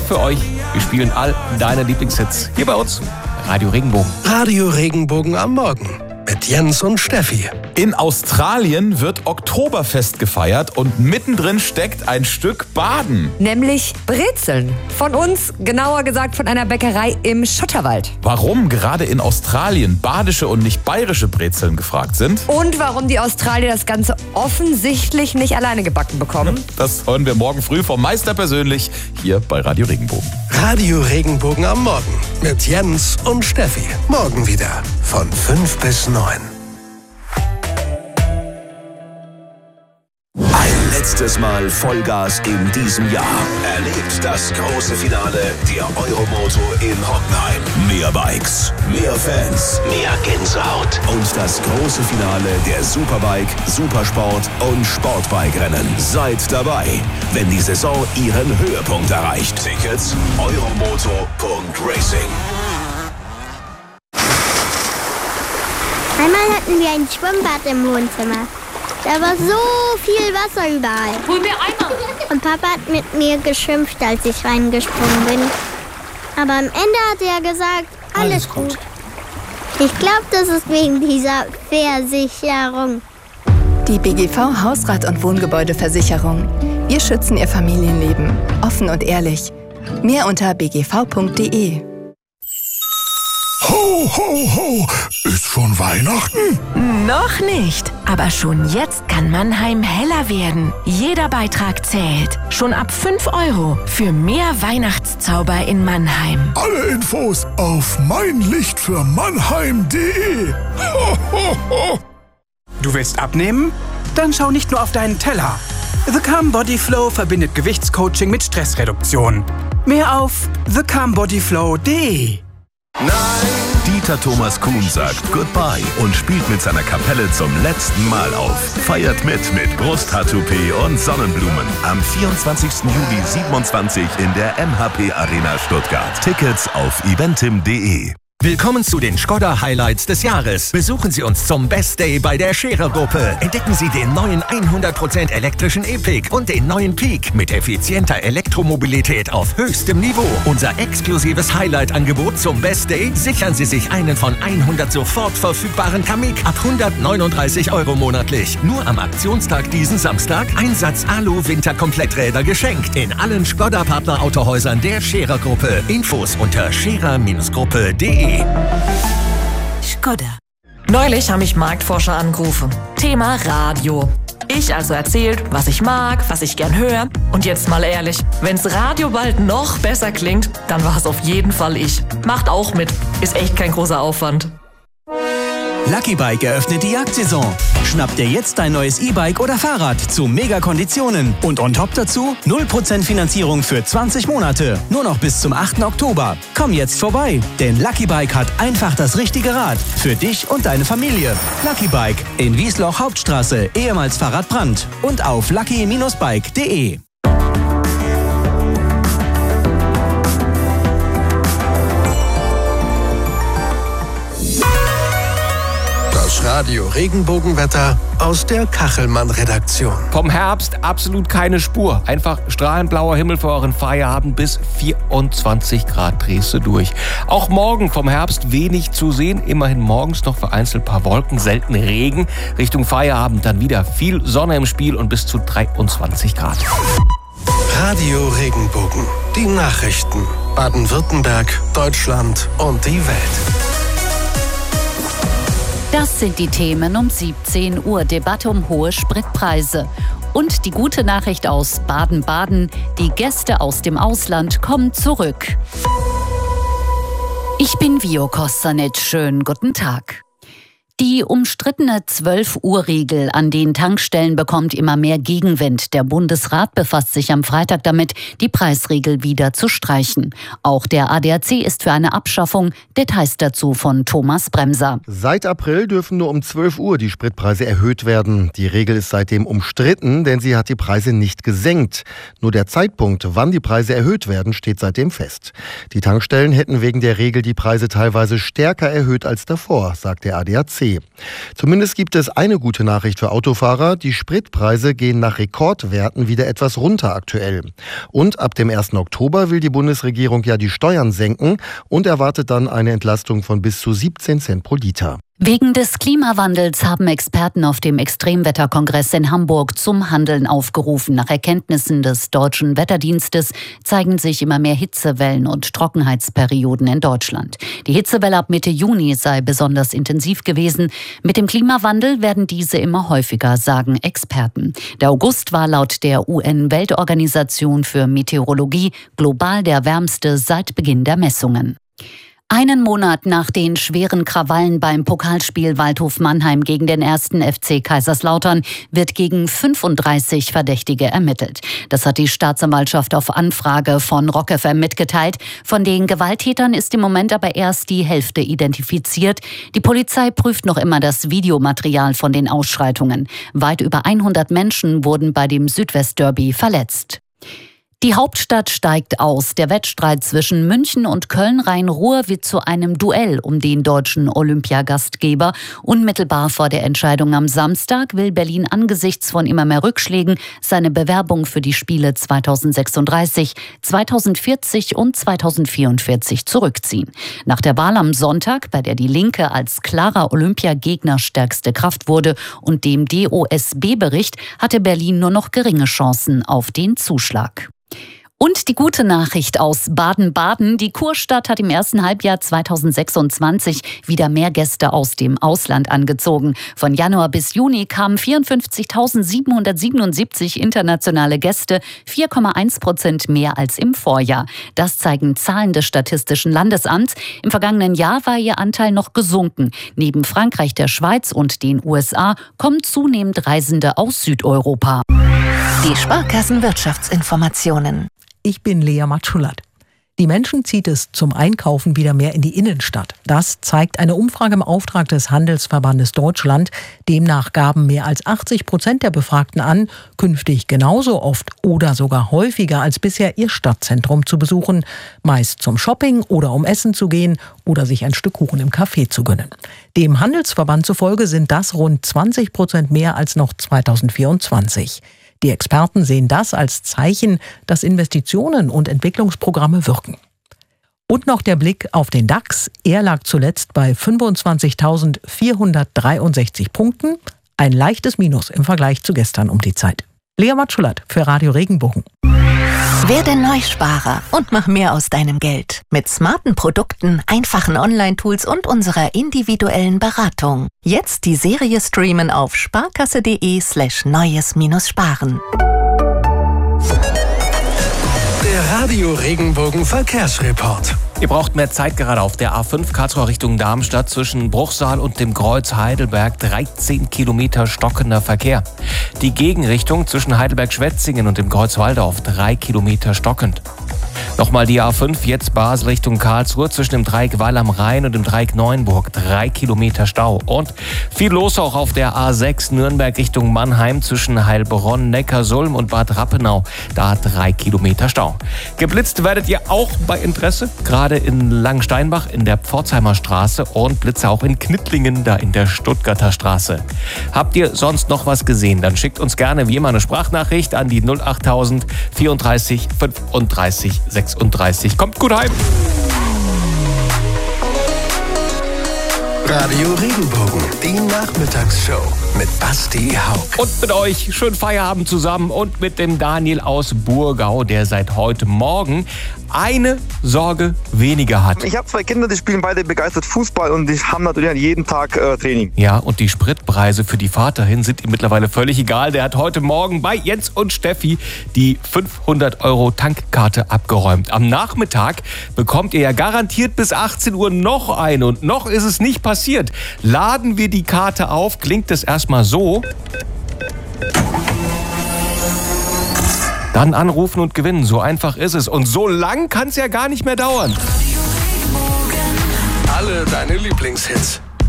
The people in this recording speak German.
für euch. Wir spielen all deine Lieblingshits hier bei uns. Radio Regenbogen. Radio Regenbogen am Morgen mit Jens und Steffi. In Australien wird Oktoberfest gefeiert und mittendrin steckt ein Stück Baden. Nämlich Brezeln. Von uns, genauer gesagt von einer Bäckerei im Schotterwald. Warum gerade in Australien badische und nicht bayerische Brezeln gefragt sind? Und warum die Australier das Ganze offensichtlich nicht alleine gebacken bekommen? Das hören wir morgen früh vom Meister persönlich hier bei Radio Regenbogen. Radio Regenbogen am Morgen mit Jens und Steffi. Morgen wieder von 5 bis 9. Ein letztes Mal Vollgas in diesem Jahr. Erlebt das große Finale der Euromoto in Hockenheim. Mehr Bikes, mehr Fans, mehr Gänsehaut. Und das große Finale der Superbike, Supersport und Sportbike-Rennen. Seid dabei, wenn die Saison ihren Höhepunkt erreicht. Tickets euromoto.racing. Einmal hatten wir ein Schwimmbad im Wohnzimmer. Da war so viel Wasser überall. Hol mir Eimer. Und Papa hat mit mir geschimpft, als ich reingesprungen bin. Aber am Ende hat er gesagt, alles gut. Ich glaube, das ist wegen dieser Versicherung. Die BGV Hausrat- und Wohngebäudeversicherung. Wir schützen Ihr Familienleben. Offen und ehrlich. Mehr unter bgv.de. Ho, ho, ho! Ist schon Weihnachten? Noch nicht, aber schon jetzt kann Mannheim heller werden. Jeder Beitrag zählt. Schon ab 5 € für mehr Weihnachtszauber in Mannheim. Alle Infos auf meinlichtfürmannheim.de. Ho, ho, ho! Du willst abnehmen? Dann schau nicht nur auf deinen Teller. The Calm Body Flow verbindet Gewichtscoaching mit Stressreduktion. Mehr auf thecalmbodyflow.de. Dieter Thomas Kuhn sagt Goodbye und spielt mit seiner Kapelle zum letzten Mal auf. Feiert mit Brusttattoo-P und Sonnenblumen. Am 24. Juli 27 in der MHP Arena Stuttgart. Tickets auf eventim.de. Willkommen zu den Skoda Highlights des Jahres. Besuchen Sie uns zum Best Day bei der Scherer Gruppe. Entdecken Sie den neuen 100% elektrischen E-Pick und den neuen Peak mit effizienter Elektromobilität auf höchstem Niveau. Unser exklusives Highlight-Angebot zum Best Day: sichern Sie sich einen von 100 sofort verfügbaren Kamiq ab 139 € monatlich. Nur am Aktionstag diesen Samstag Einsatz Alu-Winter-Kompletträder geschenkt. In allen Skoda-Partner-Autohäusern der Scherer Gruppe. Infos unter scherer-gruppe.de. Skoda. Neulich haben mich Marktforscher angerufen. Thema Radio. Ich also erzählt, was ich mag, was ich gern höre. Und jetzt mal ehrlich, wenn's Radio bald noch besser klingt, dann war es auf jeden Fall ich. Macht auch mit. Ist echt kein großer Aufwand. Lucky Bike eröffnet die Jagdsaison. Schnapp dir jetzt dein neues E-Bike oder Fahrrad zu Mega-Konditionen. Und on top dazu 0% Finanzierung für 20 Monate. Nur noch bis zum 8. Oktober. Komm jetzt vorbei, denn Lucky Bike hat einfach das richtige Rad für dich und deine Familie. Lucky Bike in Wiesloch Hauptstraße, ehemals Fahrradbrand. Und auf lucky-bike.de. Radio Regenbogenwetter aus der Kachelmann-Redaktion. Vom Herbst absolut keine Spur. Einfach strahlend blauer Himmel für euren Feierabend bis 24 Grad drehst du durch. Auch morgen vom Herbst wenig zu sehen. Immerhin morgens noch vereinzelt paar Wolken, selten Regen. Richtung Feierabend dann wieder viel Sonne im Spiel und bis zu 23 Grad. Radio Regenbogen. Die Nachrichten. Baden-Württemberg, Deutschland und die Welt. Das sind die Themen um 17 Uhr. Debatte um hohe Spritpreise. Und die gute Nachricht aus Baden-Baden: Die Gäste aus dem Ausland kommen zurück. Ich bin Vio Kostanic. Schönen guten Tag. Die umstrittene 12-Uhr-Regel an den Tankstellen bekommt immer mehr Gegenwind. Der Bundesrat befasst sich am Freitag damit, die Preisregel wieder zu streichen. Auch der ADAC ist für eine Abschaffung. Details dazu von Thomas Bremser. Seit April dürfen nur um 12 Uhr die Spritpreise erhöht werden. Die Regel ist seitdem umstritten, denn sie hat die Preise nicht gesenkt. Nur der Zeitpunkt, wann die Preise erhöht werden, steht seitdem fest. Die Tankstellen hätten wegen der Regel die Preise teilweise stärker erhöht als davor, sagt der ADAC. ADAC. Zumindest gibt es eine gute Nachricht für Autofahrer. Die Spritpreise gehen nach Rekordwerten wieder etwas runter aktuell. Und ab dem 1. Oktober will die Bundesregierung ja die Steuern senken und erwartet dann eine Entlastung von bis zu 17 Cent pro Liter. Wegen des Klimawandels haben Experten auf dem Extremwetterkongress in Hamburg zum Handeln aufgerufen. Nach Erkenntnissen des Deutschen Wetterdienstes zeigen sich immer mehr Hitzewellen und Trockenheitsperioden in Deutschland. Die Hitzewelle ab Mitte Juni sei besonders intensiv gewesen. Mit dem Klimawandel werden diese immer häufiger, sagen Experten. Der August war laut der UN-Weltorganisation für Meteorologie global der wärmste seit Beginn der Messungen. Einen Monat nach den schweren Krawallen beim Pokalspiel Waldhof Mannheim gegen den 1. FC Kaiserslautern wird gegen 35 Verdächtige ermittelt. Das hat die Staatsanwaltschaft auf Anfrage von Rock FM mitgeteilt. Von den Gewalttätern ist im Moment aber erst die Hälfte identifiziert. Die Polizei prüft noch immer das Videomaterial von den Ausschreitungen. Weit über 100 Menschen wurden bei dem Südwestderby verletzt. Die Hauptstadt steigt aus. Der Wettstreit zwischen München und Köln-Rhein-Ruhr wird zu einem Duell um den deutschen Olympiagastgeber. Unmittelbar vor der Entscheidung am Samstag will Berlin angesichts von immer mehr Rückschlägen seine Bewerbung für die Spiele 2036, 2040 und 2044 zurückziehen. Nach der Wahl am Sonntag, bei der die Linke als klarer Olympiagegner stärkste Kraft wurde und dem DOSB-Bericht, hatte Berlin nur noch geringe Chancen auf den Zuschlag. Und die gute Nachricht aus Baden-Baden. Die Kurstadt hat im ersten Halbjahr 2026 wieder mehr Gäste aus dem Ausland angezogen. Von Januar bis Juni kamen 54.777 internationale Gäste, 4,1% mehr als im Vorjahr. Das zeigen Zahlen des Statistischen Landesamts. Im vergangenen Jahr war ihr Anteil noch gesunken. Neben Frankreich, der Schweiz und den USA kommen zunehmend Reisende aus Südeuropa. Die Sparkassenwirtschaftsinformationen. Ich bin Lea Matschulat. Die Menschen zieht es zum Einkaufen wieder mehr in die Innenstadt. Das zeigt eine Umfrage im Auftrag des Handelsverbandes Deutschland. Demnach gaben mehr als 80% der Befragten an, künftig genauso oft oder sogar häufiger als bisher ihr Stadtzentrum zu besuchen. Meist zum Shopping oder um essen zu gehen oder sich ein Stück Kuchen im Café zu gönnen. Dem Handelsverband zufolge sind das rund 20% mehr als noch 2024. Die Experten sehen das als Zeichen, dass Investitionen und Entwicklungsprogramme wirken. Und noch der Blick auf den DAX. Er lag zuletzt bei 25.463 Punkten. Ein leichtes Minus im Vergleich zu gestern um die Zeit. Lea Matschulat für Radio Regenbogen. Werde Neusparer und mach mehr aus deinem Geld. Mit smarten Produkten, einfachen Online-Tools und unserer individuellen Beratung. Jetzt die Serie streamen auf sparkasse.de/neues-sparen. Der Radio Regenbogen Verkehrsreport. Ihr braucht mehr Zeit gerade auf der A5 Karlsruhe Richtung Darmstadt zwischen Bruchsal und dem Kreuz Heidelberg. 13 Kilometer stockender Verkehr. Die Gegenrichtung zwischen Heidelberg-Schwetzingen und dem Kreuz Walldorf 3 Kilometer stockend. Nochmal die A5, jetzt Basel Richtung Karlsruhe zwischen dem Dreieck Wall am Rhein und dem Dreieck Neuenburg. 3 Kilometer Stau. Und viel los auch auf der A6 Nürnberg Richtung Mannheim zwischen Heilbronn, Neckarsulm und Bad Rappenau. Da 3 Kilometer Stau. Geblitzt werdet ihr auch bei Interesse, gerade in Langensteinbach in der Pforzheimer Straße und Blitze auch in Knittlingen, da in der Stuttgarter Straße. Habt ihr sonst noch was gesehen? Dann schickt uns gerne wie immer eine Sprachnachricht an die 08000 34 35 36. Kommt gut heim! Radio Regenbogen, die Nachmittagsshow mit Basti Haug. Und mit euch schön Feierabend zusammen und mit dem Daniel aus Burgau, der seit heute Morgen eine Sorge weniger hat. Ich habe 2 Kinder, die spielen beide begeistert Fußball und die haben natürlich jeden Tag Training. Ja, und die Spritpreise für die Fahrt dahin sind ihm mittlerweile völlig egal. Der hat heute Morgen bei Jens und Steffi die 500 € Tankkarte abgeräumt. Am Nachmittag bekommt ihr ja garantiert bis 18 Uhr noch eine und noch ist es nicht passiert. Laden wir die Karte auf, klingt es erstmal so. Dann anrufen und gewinnen, so einfach ist es. Und so lang kann es ja gar nicht mehr dauern. Alle deine Lieblingshits.